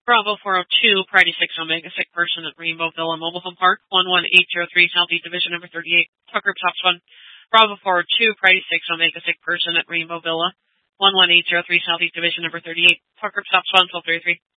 Bravo 402, Priority 6 Omega, sick person at Rainbow Villa Mobile Home Park, 11803 Southeast Division number 38, Tucker Tops 1. Bravo 402, Priority 6 Omega, sick person at Rainbow Villa, 11803 Southeast Division number 38, Tucker Tops 1, 1233.